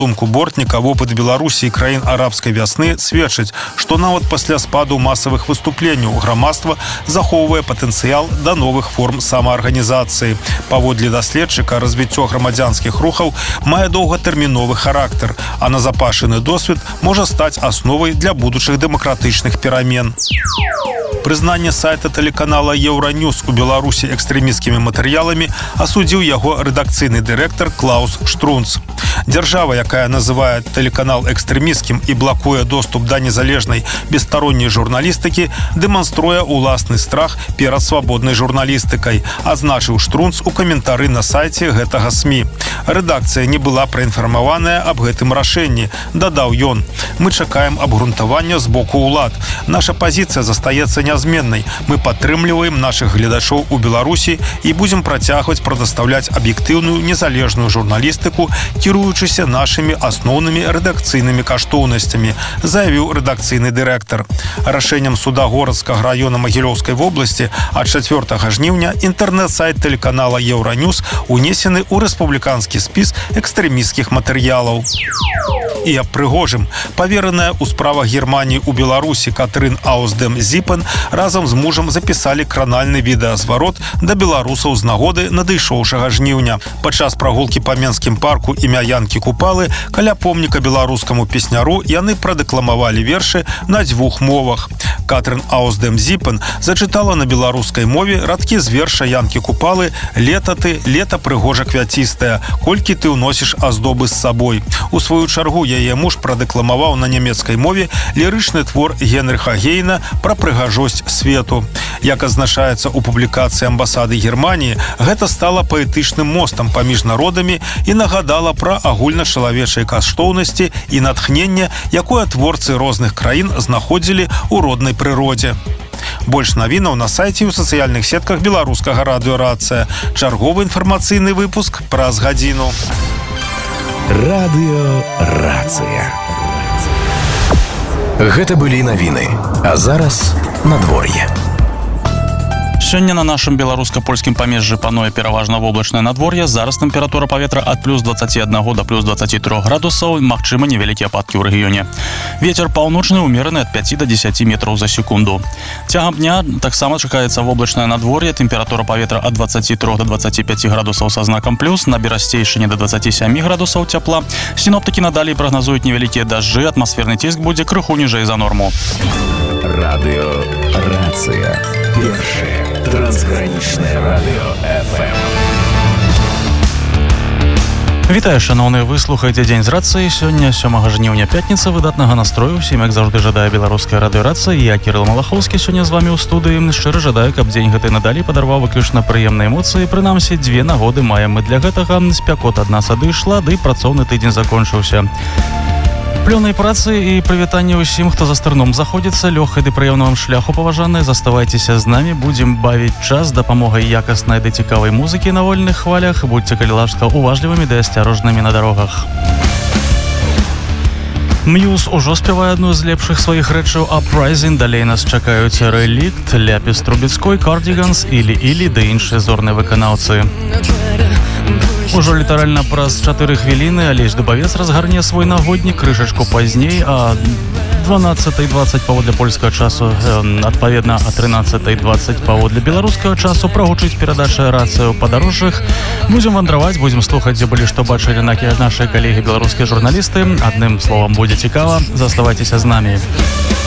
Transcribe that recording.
думку Бортніка, вопыт Беларусі і краін арабскай вясны сведчыць, што нават пасля спаду масавых выступленняў грамадства захоўвае патэнцыял да новых форм самаарганізацыі. Паводле даследчыка, развіццё грамадзянскіх рухаў мае доўгатэрміновы характар, а назапашаны досвед можа стаць асновай для будучых дэмакратычных перамен. Прызнанне сайта тэлеканала Еўраньюс у Беларусі экстрэмісцкімі матэрыяламі асудзіў яго рэдакцыйны дырэктар Клаус Штрунц. Дзяржава, якая называе тэлеканал экстрэмісцкім і блакуе доступ да незалежнай бесстаронняй журналістыкі, дэманструе ўласны страх перад свабоднай журналістыкай, азначыў Штрунц у каментары на сайце гэтага СМІ. Рэдакцыя не была праінфармаваная аб гэтым рашэнні, дадаў ён. Мы чакаем абгрунтавання з боку ўлад. Наша пазіцыя застаецца нязменнай. Мы падтрымліваем нашых гледачоў у Беларусі і будзем працягваць прадастаўляць аб'ектыўную незалежную журналістыку, кіруючыся нашымі асноўнымі рэдакцыйнымі каштоўнасцямі, заявіў рэдакцыйны дырэктар. Рашэннем суда горадскага раёна Магілёўскай вобласці ад 4 жніўня інтэрнэт-сайт тэлеканала Еўраньюс унесены ў рэспубліканскі спіс экстрэмісцкіх матэрыялаў. І аб прыгожым. Павераная ў справах Германіі ў Беларусі Катрын Ауздем-Зіпен разам з мужам запісалі кранальны відэазварот да беларусаў з нагоды надышоўшага жніўня. Падчас прагулкі па Менскім парку імя Янкі Купалы каля помніка беларускаму песняру яны прадэкламавалі вершы на 2 мовах. Катрын Ауздем-Зіпен зачытала на беларускай мове радкі з верша Янкі Купалы «Лета ты, лета прыгожа квяцістая, колькі ты ўносіш аздобы з сабой». У сваю чаргу яе муж прадэкламаваў на нямецкай мове лірычны твор Генрыха Гейна пра прыгажосць свету. Як азначаецца ў публікацыі амбасады Германіі, гэта стала паэтычным мостам паміж народамі і нагадала пра агульначалавечыя каштоўнасці і натхненне, якое творцы розных краін знаходзілі ў роднай прыродзе. Больш навінаў на сайце і ў сацыяльных сетках беларускага радыёрацыя. Чарговы інфармацыйны выпуск праз гадзіну. Радыёрацыя. Гэта былі навіны, а зараз надвор'е. Сёння на нашым беларуска-польскім памежжы пануе пераважна воблачнае надвор'е. Зараз тэмпература паветра ад плюс 21 да плюс 23 градусаў, магчыма невялікія ападкі ў рэгіёне. Вецер паўночны ўмераны ад 5 до 10 метраў за секунду. Цягам дня таксама чакаецца воблачнае надвор'е, тэмпература паветра ад 23 до 25 градусаў са знакам плюс, на Берасцейшчыне до 27 градусаў цяпла. Сіноптыкі надалей прагназуюць невялікія дажджы, атмасферны ціск будзе крыху ніжэй за норму. Радыёрацыя. Першае трансгранічнае радыё FM. Вітаю, шановныя, вы слухаеце дзень з рацыі. Сёння 7 жніўня, пятніца. Выдатнага настрою усім, як заўжды, жадае беларуская радыёрацыя. Я, Кірыл Малахоўскі, сёння з вамі ў студыі. Шчыра жадаю, каб дзень гэты надалей падарваў выключна прыемныя эмоцыі. Прынамсі, 2 нагоды маем мы для гэтага. Спякота ад нас адышла, ды працоўны тыдзень закончыўся. Плёнай працы і прывітанне ўсім, хто за стырном заходзіцца. Лёгкай ды прыемна вам шляху, паважаныя. Заставайцеся з намі, будзем бавіць час дапамогай якаснай ды цікавай музыкі на вольных хвалях. Будьце, калі ласка, уважлівымі ды асцярожнымі на дарогах. Мьюз ужо спявае адну з лепшых сваіх рэчаў «Uprising». Далей нас чакаюць «Релікт», «Ляпіс Трубецкой», «Кардиганс», «Ілі-Ілі» ды іншыя зорныя выканаўцы. Ужо літаральна праз 4 хвіліны Алесь Дубавец разгарне свой нагоднік крышачку пазней, а 12:20 паводле польскага часу, адпаведна а 13:20 паводле беларускага часу прагучыць перадача рацыі ў падарожжах. Будзем вандраваць, будзем слухаць, дзе былі, што бачылі нашыя калегі беларускія журналісты. Адным словам, будзе цікава. Заставайцеся з намі.